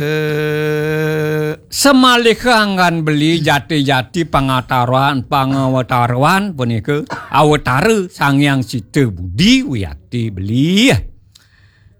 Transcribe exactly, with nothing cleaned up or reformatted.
Eh, semalihkangan beli jati-jati pangataruan pangawataruan punika awatara Sang Hyang Sita Budi Wiyati beli.